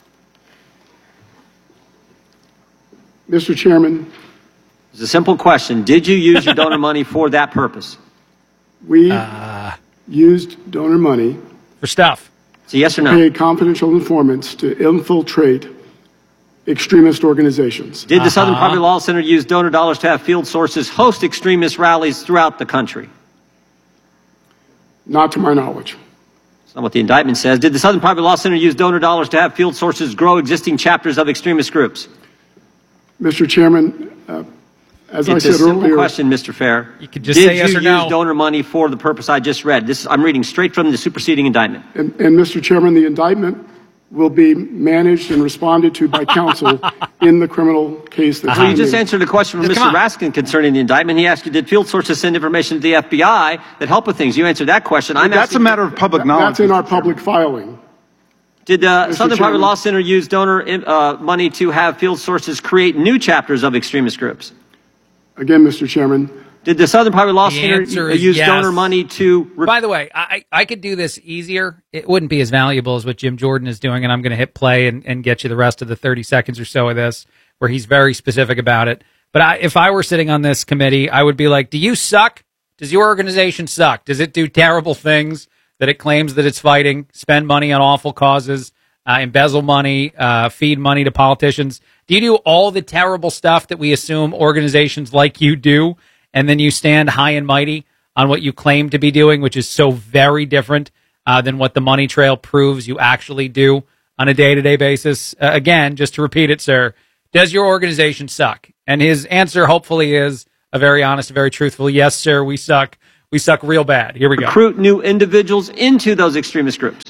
Mister Chairman. It's a simple question. Did you use your donor money for that purpose? We uh, used donor money. For stuff. So yes or no? Paid confidential informants to infiltrate extremist organizations. Did the Southern Poverty Law Center use donor dollars to have field sources host extremist rallies throughout the country? Not to my knowledge. That's not what the indictment says. Did the Southern Poverty Law Center use donor dollars to have field sources grow existing chapters of extremist groups? Mister Chairman, uh, as it's I said a simple earlier, question, Mister Fair. You could just Did say yes you or no. use donor money for the purpose I just read? This I'm reading straight from the superseding indictment. And, and Mister Chairman, the indictment will be managed and responded to by counsel in the criminal case that's Well, you pending. just answered a question from Mister Raskin concerning the indictment. He asked you, did field sources send information to the F B I that helped with things? You answered that question. I'm That's asking, a matter of public knowledge. That's in our public filing. Did the Mister Southern Poverty Chairman. Law Center use donor uh, money to have field sources create new chapters of extremist groups? Again, Mister Chairman. Did the Southern Poverty Law The Center answer is use yes. donor money to... Re- By the way, I, I could do this easier. It wouldn't be as valuable as what Jim Jordan is doing, and I'm going to hit play and, and get you the rest of the thirty seconds or so of this, where he's very specific about it. But I, if I were sitting on this committee, I would be like, do you suck? Does your organization suck? Does it do terrible things that it claims that it's fighting, spend money on awful causes, uh, embezzle money, uh, feed money to politicians? Do you do all the terrible stuff that we assume organizations like you do, and then you stand high and mighty on what you claim to be doing, which is so very different uh, than what the money trail proves you actually do on a day-to-day basis? Uh, again, just to repeat it, sir, does your organization suck? And his answer hopefully is a very honest, very truthful, yes, sir, we suck. We suck real bad. Here we go. Recruit new individuals into those extremist groups.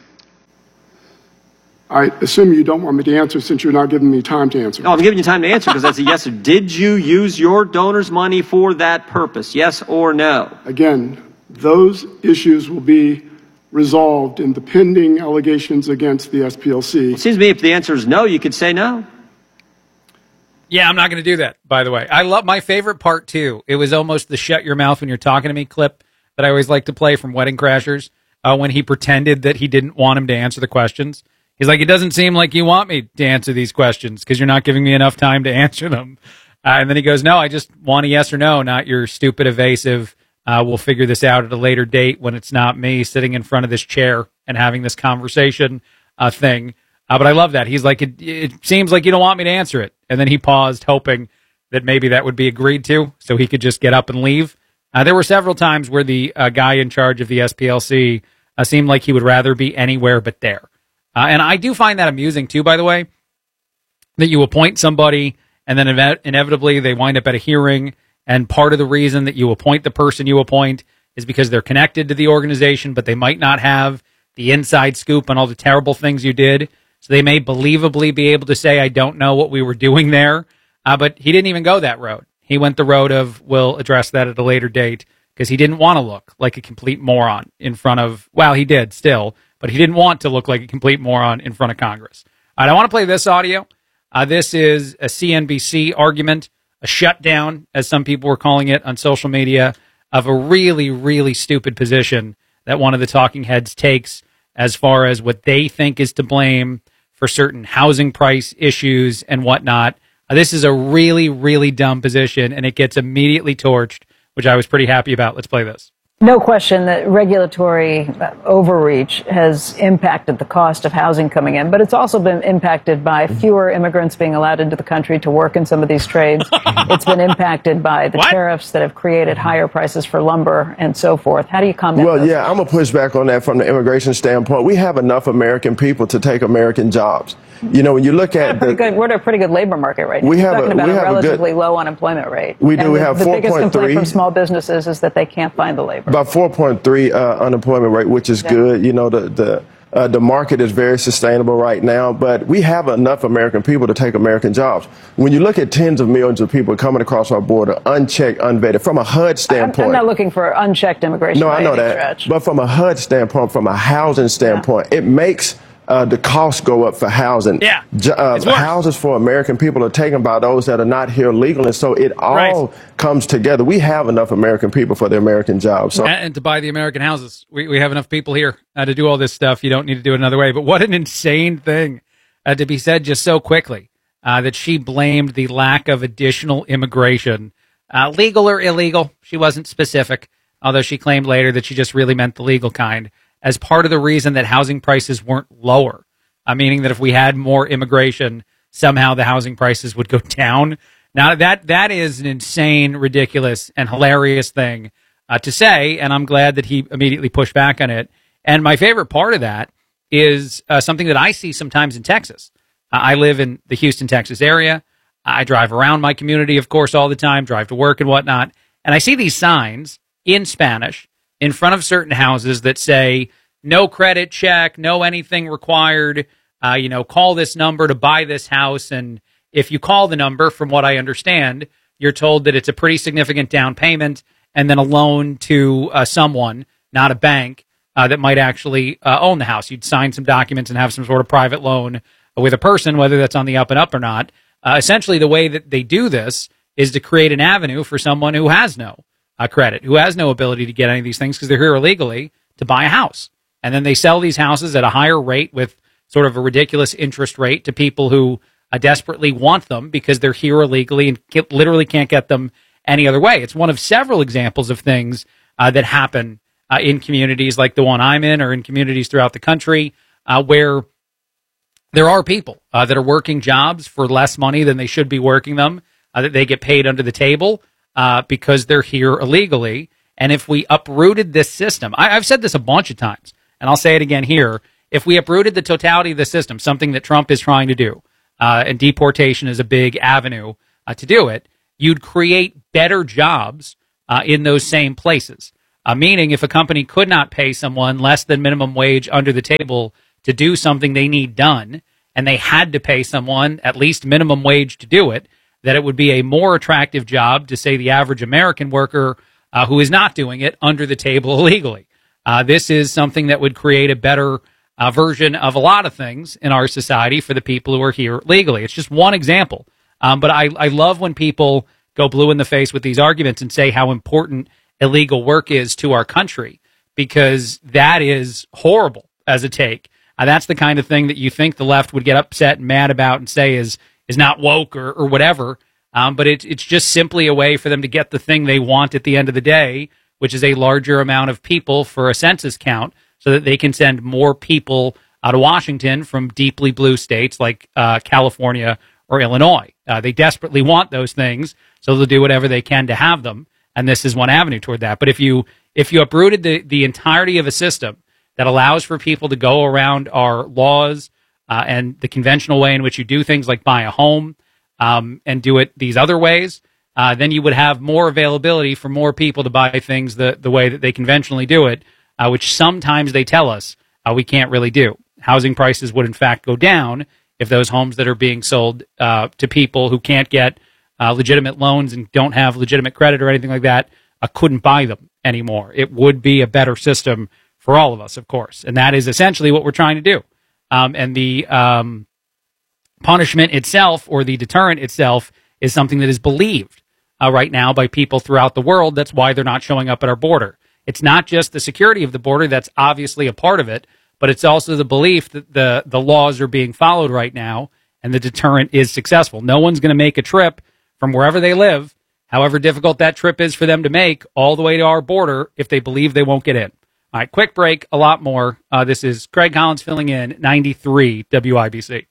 I assume you don't want me to answer since you're not giving me time to answer. No, I'm giving you time to answer because that's a yes or did you use your donors' money for that purpose? Yes or no? Again, those issues will be resolved in the pending allegations against the S P L C. It seems to me if the answer is no, you could say no. Yeah, I'm not going to do that, by the way. I love my favorite part, too. It was almost the shut your mouth when you're talking to me clip that I always like to play from Wedding Crashers uh, when he pretended that he didn't want him to answer the questions. He's like, it doesn't seem like you want me to answer these questions because you're not giving me enough time to answer them. Uh, and then he goes, no, I just want a yes or no, not your stupid evasive, uh, we'll figure this out at a later date when it's not me sitting in front of this chair and having this conversation uh, thing. Uh, but I love that. He's like, it, it seems like you don't want me to answer it. And then he paused, hoping that maybe that would be agreed to so he could just get up and leave. Uh, there were several times where the uh, guy in charge of the S P L C uh, seemed like he would rather be anywhere but there. Uh, and I do find that amusing, too, by the way, that you appoint somebody and then inev- inevitably they wind up at a hearing. And part of the reason that you appoint the person you appoint is because they're connected to the organization, but they might not have the inside scoop on all the terrible things you did. So they may believably be able to say, I don't know what we were doing there. Uh, but he didn't even go that road. He went the road of, we'll address that at a later date, because he didn't want to look like a complete moron in front of, well, he did still, but he didn't want to look like a complete moron in front of Congress. All right, I want to play this audio. Uh, this is a C N B C argument, a shutdown, as some people were calling it on social media, of a really, really stupid position that one of the talking heads takes as far as what they think is to blame for certain housing price issues and whatnot. Uh, this is a really, really dumb position, and it gets immediately torched, which I was pretty happy about. Let's play this. No question that regulatory overreach has impacted the cost of housing coming in, but it's also been impacted by fewer immigrants being allowed into the country to work in some of these trades. It's been impacted by the what? tariffs that have created higher prices for lumber and so forth. How do you combat Well, those? yeah, I'm going to push back on that from the immigration standpoint. We have enough American people to take American jobs. You know, when you look at we're, the, good, we're at a pretty good labor market right now. We have We're talking a, about we a have relatively a good, low unemployment rate. We do. And we the, have the four biggest point complaint three. from small businesses is that they can't find the labor. About four point three uh, unemployment rate, which is yeah. good. You know, the the uh, the market is very sustainable right now, but we have enough American people to take American jobs. When you look at tens of millions of people coming across our border, unchecked, unvetted, from a H U D standpoint. I'm, I'm not looking for unchecked immigration. No, by I know any that. stretch. But from a H U D standpoint, from a housing standpoint, yeah. it makes Uh, the costs go up for housing. Yeah, J- uh, houses for American people are taken by those that are not here legally, and so it all right. comes together. We have enough American people for the American jobs. So. And, and to buy the American houses. We, we have enough people here uh, to do all this stuff. You don't need to do it another way. But what an insane thing uh, to be said just so quickly, uh, that she blamed the lack of additional immigration, uh, legal or illegal. She wasn't specific, although she claimed later that she just really meant the legal kind, as part of the reason that housing prices weren't lower, uh, meaning that if we had more immigration, somehow the housing prices would go down. Now, that that is an insane, ridiculous, and hilarious thing uh, to say, and I'm glad that he immediately pushed back on it. And my favorite part of that is uh, something that I see sometimes in Texas. Uh, I live in the Houston, Texas area. I drive around my community, of course, all the time, drive to work and whatnot, and I see these signs in Spanish in front of certain houses that say, no credit check, no anything required, uh, you know, call this number to buy this house. And if you call the number, from what I understand, you're told that it's a pretty significant down payment and then a loan to uh, someone, not a bank, uh, that might actually uh, own the house. You'd sign some documents and have some sort of private loan with a person, whether that's on the up and up or not. Uh, essentially, the way that they do this is to create an avenue for someone who has no Uh, credit, who has no ability to get any of these things because they're here illegally, to buy a house. And then they sell these houses at a higher rate with sort of a ridiculous interest rate to people who uh, desperately want them because they're here illegally and get, literally can't get them any other way. It's one of several examples of things uh, that happen uh, in communities like the one I'm in or in communities throughout the country uh, where there are people uh, that are working jobs for less money than they should be working them, uh, that they get paid under the table uh, because they're here illegally. And if we uprooted this system, I, I've said this a bunch of times, and I'll say it again here, if we uprooted the totality of the system, something that Trump is trying to do, uh, and deportation is a big avenue uh, to do it, you'd create better jobs uh, in those same places. Uh, meaning if a company could not pay someone less than minimum wage under the table to do something they need done, and they had to pay someone at least minimum wage to do it, that it would be a more attractive job to, say, the average American worker uh, who is not doing it under the table illegally. Uh, this is something that would create a better uh, version of a lot of things in our society for the people who are here legally. It's just one example. Um, but I, I love when people go blue in the face with these arguments and say how important illegal work is to our country, because that is horrible as a take. Uh, that's the kind of thing that you think the left would get upset and mad about and say is is not woke or, or whatever. Um, but it, it's just simply a way for them to get the thing they want at the end of the day, which is a larger amount of people for a census count so that they can send more people out of Washington from deeply blue states like uh, California or Illinois. Uh, they desperately want those things, so they'll do whatever they can to have them. And this is one avenue toward that. But if you if you uprooted the, the entirety of a system that allows for people to go around our laws uh, and the conventional way in which you do things like buy a home um, and do it these other ways, uh, then you would have more availability for more people to buy things the, the way that they conventionally do it, uh, which sometimes they tell us uh, we can't really do. Housing prices would, in fact, go down if those homes that are being sold uh, to people who can't get uh, legitimate loans and don't have legitimate credit or anything like that uh, couldn't buy them anymore. It would be a better system for all of us, of course. And that is essentially what we're trying to do. Um, and the um, punishment itself or the deterrent itself is something that is believed uh, right now by people throughout the world. That's why they're not showing up at our border. It's not just the security of the border. That's obviously a part of it. But it's also the belief that the, the laws are being followed right now and the deterrent is successful. No one's going to make a trip from wherever they live, however difficult that trip is for them to make, all the way to our border if they believe they won't get in. All right, quick break, a lot more. Uh, this is Craig Collins filling in, ninety-three W I B C.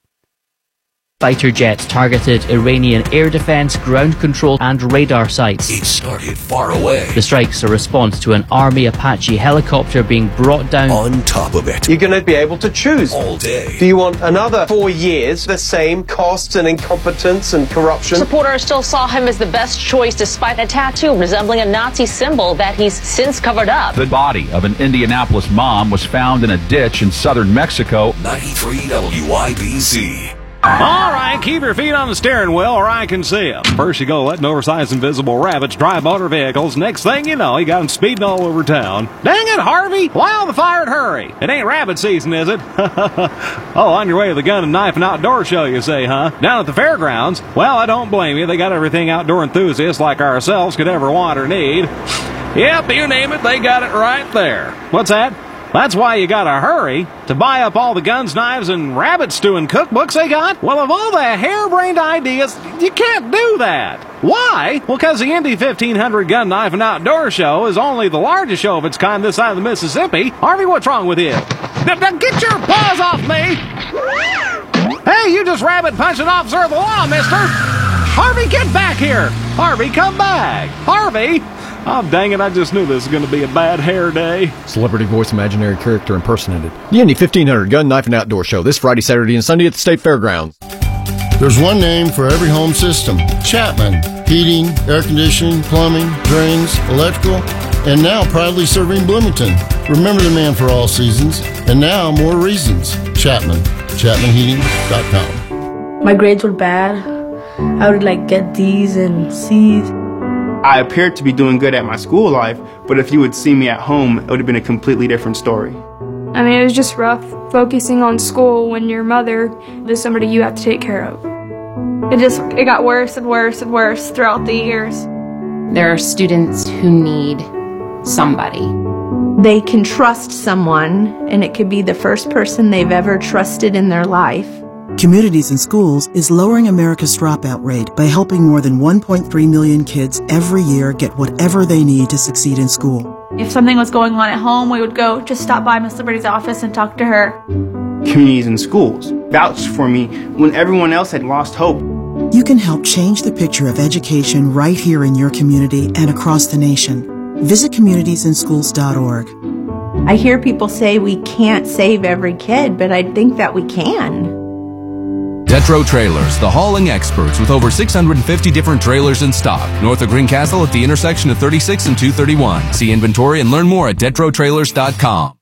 Fighter jets targeted Iranian air defense, ground control, and radar sites. It started far away. The strike's a response to an Army Apache helicopter being brought down. On top of it. You're going to be able to choose. All day. Do you want another four years, the same costs and incompetence and corruption? Supporters still saw him as the best choice despite a tattoo resembling a Nazi symbol that he's since covered up. The body of an Indianapolis mom was found in a ditch in southern Mexico. ninety-three W I B C. All right, keep your feet on the steering wheel or I can see them. First you go letting oversized invisible rabbits drive motor vehicles. Next thing you know, you got them speeding all over town. Dang it, Harvey! Why on the fire and hurry? It ain't rabbit season, is it? Oh, on your way to the gun and knife and outdoor show, you say, huh? Down at the fairgrounds? Well, I don't blame you. They got everything outdoor enthusiasts like ourselves could ever want or need. Yep, you name it, they got it right there. What's that? That's why you gotta hurry to buy up all the guns, knives, and rabbit stewing cookbooks they got. Well, of all the harebrained ideas, you can't do that. Why? Well, because the Indy fifteen hundred Gun, Knife, and Outdoor Show is only the largest show of its kind this side of the Mississippi. Harvey, what's wrong with you? Get your paws off me! Hey, you just rabbit punched an officer of the law, mister! Harvey, get back here! Harvey, come back! Harvey! Oh, dang it, I just knew this was going to be a bad hair day. Celebrity voice imaginary character impersonated. The Indy fifteen hundred Gun, Knife, and Outdoor Show this Friday, Saturday, and Sunday at the State Fairgrounds. There's one name for every home system. Chapman. Heating, air conditioning, plumbing, drains, electrical, and now proudly serving Bloomington. Remember the man for all seasons, and now more reasons. Chapman. Chapman Heating dot com. My grades were bad. I would like get D's and C's. I appeared to be doing good at my school life, but if you would see me at home, it would have been a completely different story. I mean, it was just rough focusing on school when your mother is somebody you have to take care of. It just, it got worse and worse and worse throughout the years. There are students who need somebody. They can trust someone, and it could be the first person they've ever trusted in their life. Communities in Schools is lowering America's dropout rate by helping more than one point three million kids every year get whatever they need to succeed in school. If something was going on at home, we would go just stop by Miss Liberty's office and talk to her. Communities in Schools vouched for me when everyone else had lost hope. You can help change the picture of education right here in your community and across the nation. Visit communities in schools dot org. I hear people say we can't save every kid, but I think that we can. Detro Trailers, the hauling experts with over six hundred fifty different trailers in stock. North of Greencastle at the intersection of thirty-six and two thirty-one. See inventory and learn more at detro trailers dot com.